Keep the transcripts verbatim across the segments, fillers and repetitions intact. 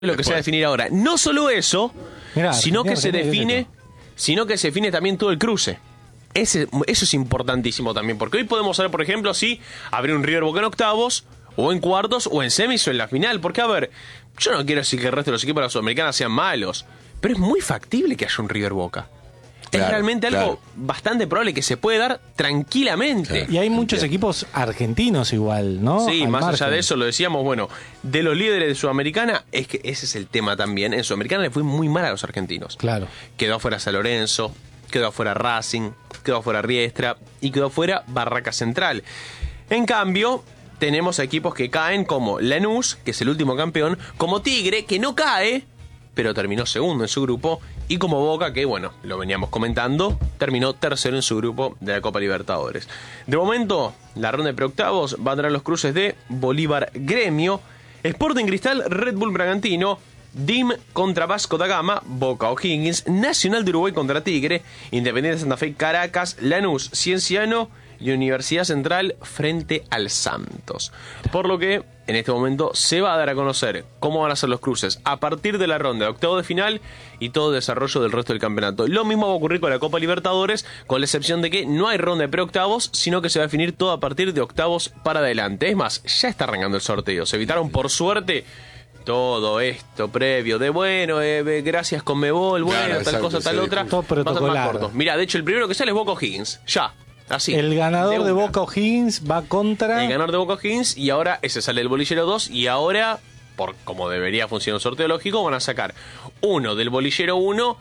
lo que se va a definir ahora. No solo eso, Mirá, sino que se define, sino que se define también todo el cruce. Ese, eso es importantísimo también, porque hoy podemos saber, por ejemplo, si habría un River Boca en octavos, o en cuartos, o en semis, o en la final. Porque, a ver, yo no quiero decir que el resto de los equipos de la Sudamericana sean malos, pero es muy factible que haya un River Boca. Claro, es realmente algo claro. bastante probable que se puede dar tranquilamente. Claro. Y hay muchos equipos argentinos igual, ¿no? Sí, Al más margen. allá de eso, lo decíamos, bueno, de los líderes de Sudamericana, es que ese es el tema también. En Sudamericana le fue muy mal a los argentinos. Claro. Quedó afuera San Lorenzo, quedó afuera Racing, quedó afuera Riestra y quedó afuera Barraca Central. En cambio, tenemos equipos que caen como Lanús, que es el último campeón, como Tigre, que no cae, pero terminó segundo en su grupo, y como Boca, que bueno, lo veníamos comentando, terminó tercero en su grupo de la Copa Libertadores. De momento, la ronda de preoctavos va a tener los cruces de Bolívar Gremio, Sporting Cristal, Red Bull Bragantino, D I M contra Vasco da Gama, Boca O'Higgins, Nacional de Uruguay contra Tigre, Independiente Santa Fe Caracas, Lanús Cienciano y Universidad Central frente al Santos. Por lo que en este momento se va a dar a conocer cómo van a ser los cruces a partir de la ronda de octavo de final y todo el desarrollo del resto del campeonato. Lo mismo va a ocurrir con la Copa Libertadores, con la excepción de que no hay ronda de preoctavos, sino que se va a definir todo a partir de octavos para adelante. Es más, ya está arrancando el sorteo. Se evitaron por suerte todo esto previo de bueno, eh, gracias Conmebol, bueno, claro, tal exacto, cosa, tal otra. Todo protocolar. Mirá, de hecho el primero que sale es Boca O'Higgins, ya. Así, el ganador de, de Boca O'Higgins va contra... El ganador de Boca O'Higgins y ahora ese sale el bolillero dos y ahora, por como debería funcionar un sorteo lógico, van a sacar uno del bolillero uno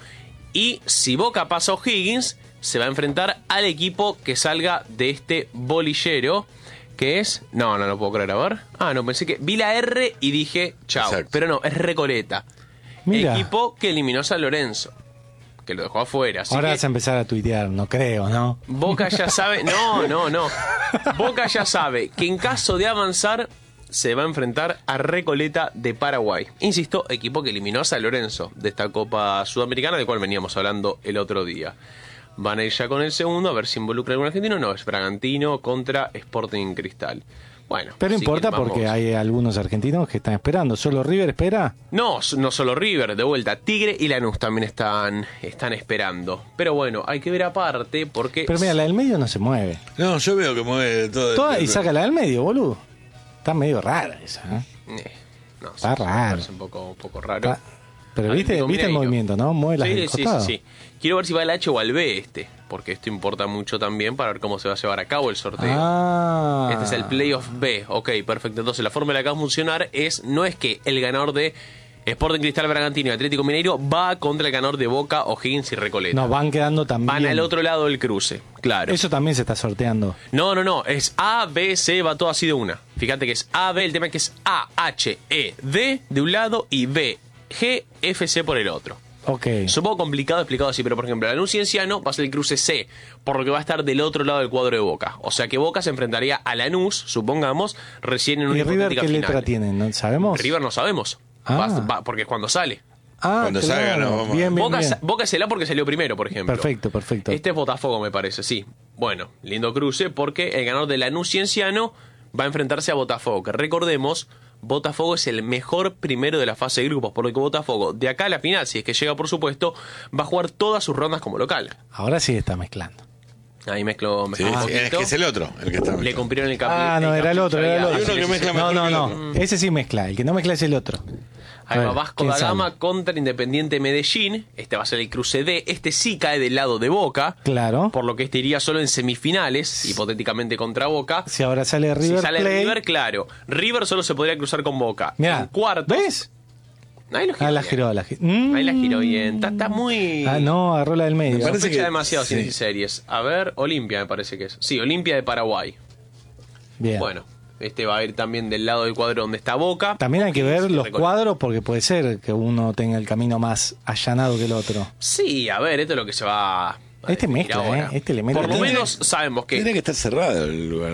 y si Boca pasa a O'Higgins, se va a enfrentar al equipo que salga de este bolillero, que es... No, no lo puedo creer, a ver. Ah, no, pensé que vi la R y dije chao, exacto. Pero no, es Recoleta. Mira. Equipo que eliminó a San Lorenzo, que lo dejó afuera. Así ahora que vas a empezar a tuitear, no creo, ¿no? Boca ya sabe, no, no, no. Boca ya sabe que en caso de avanzar se va a enfrentar a Recoleta de Paraguay. Insisto, equipo que eliminó a San Lorenzo de esta Copa Sudamericana, de cual veníamos hablando el otro día. Van a ir ya con el segundo, a ver si involucra a algún argentino. No, es Bragantino contra Sporting Cristal. Bueno, pero importa porque hay algunos argentinos que están esperando. ¿Solo River espera? No, no solo River, de vuelta. Tigre y Lanús también están, están esperando. Pero bueno, hay que ver aparte porque... Pero mira, la del medio no se mueve. No, yo veo que mueve todo. Toda, el... Y saca la del medio, boludo. Está medio rara esa, ¿eh? eh no, está sí, raro. Es un poco, un poco raro. Está... Pero viste, viste el movimiento, ¿no? Mueve las sí, del sí, costado. sí, sí. Quiero ver si va al H o al B este, porque esto importa mucho también para ver cómo se va a llevar a cabo el sorteo. Ah. Este es el Playoff B. Ok, perfecto. Entonces la forma en la que va a funcionar es, no es que el ganador de Sporting Cristal, Bragantino y Atlético Mineiro va contra el ganador de Boca, O'Higgins y Recoleta. No, van quedando también. Van al otro lado del cruce, claro. Eso también se está sorteando. No, no, no. Es A, B, C, va todo así de una. Fíjate que es A, B, el tema es que es A, H, E, D de un lado y B, G, F, C por el otro. Ok. Es un poco complicado explicado así, pero por ejemplo, Lanús Cienciano va a ser el cruce C, por lo que va a estar del otro lado del cuadro de Boca. O sea que Boca se enfrentaría a Lanús, supongamos, recién en una ¿Y River qué final. letra tiene? ¿No sabemos? River no sabemos. Ah. Va, va, porque es cuando sale. Ah, cuando claro. salga, no, vamos. Bien, bien, Boca, bien. Boca es el A porque salió primero, por ejemplo. Perfecto, perfecto. Este es Botafogo, me parece, sí. Bueno, lindo cruce porque el ganador de Lanús Cienciano va a enfrentarse a Botafogo, que recordemos, Botafogo es el mejor primero de la fase de grupos, por lo que Botafogo, de acá a la final, si es que llega por supuesto, va a jugar todas sus rondas como local. Ahora sí está mezclando. Ahí mezclo, mezclo sí, un sí, es que es el otro el que está Le cumplieron el cap. Ah, no, el era el otro, era el otro. Hay uno que mezcla No, no, mejor no. Ese sí mezcla. El que no mezcla es el otro. Ahí A va ver, Vasco ¿quién da Gama sale? contra Independiente Medellín. Este va a ser el cruce D. Este sí cae del lado de Boca. Claro. Por lo que este iría solo en semifinales, hipotéticamente contra Boca. Si ahora sale River Si sale Plate. River, claro. River solo se podría cruzar con Boca. Mirá, En cuartos. ¿ves? Ahí lo giró Ah, la bien. giró, la giró. Mm. Ahí la giró bien. Está, está muy... Ah, no, agarró la del medio. Me parece Sospecha que- demasiado sí. ciencias y series. A ver, Olimpia me parece que es. Sí, Olimpia de Paraguay. Bien. Bueno, este va a ir también del lado del cuadro donde está Boca. También hay que ver Sí, los Recoleta. cuadros porque puede ser que uno tenga el camino más allanado que el otro. Sí, a ver, esto es lo que se va... a Este definir mezcla, ahora. ¿eh? Este le mete Por lo todo. menos sabemos que... Tiene que estar cerrado el lugar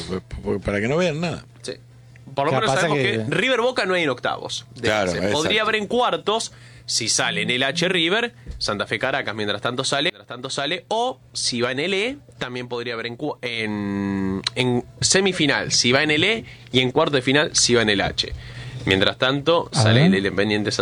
para que no vean nada. Sí. Por lo Claro, menos pasa sabemos que... que- River Boca no hay en octavos. de Claro, fase. exacto. Podría haber en cuartos si sale en el H River, Santa Fe Caracas mientras tanto sale, mientras tanto sale, o si va en el E, también podría haber en, cu- en, en semifinal si va en el E y en cuarto de final si va en el H. Mientras tanto, A sale ver. el Independiente